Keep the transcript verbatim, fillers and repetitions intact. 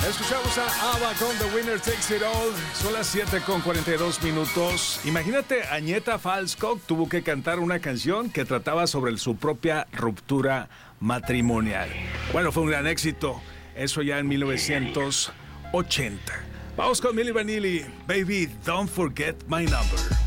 Escuchamos a ABBA con The Winner Takes It All. Son las siete con cuarenta y dos minutos. Imagínate, Agnetha Falskog tuvo que cantar una canción que trataba sobre su propia ruptura matrimonial. Bueno, fue un gran éxito. Eso ya en mil novecientos ochenta. Vamos con Milli Vanilli. Baby, don't forget my number.